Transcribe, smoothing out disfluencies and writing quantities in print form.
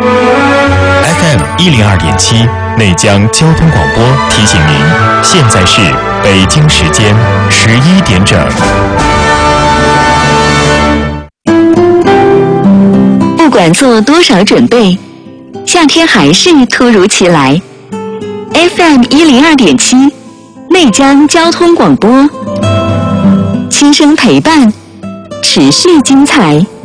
FM102.7内江交通广播提醒您，现在是北京时间11点整。 不管做多少准备，夏天还是突如其来。FM102.7内江交通广播，轻声陪伴，持续精彩。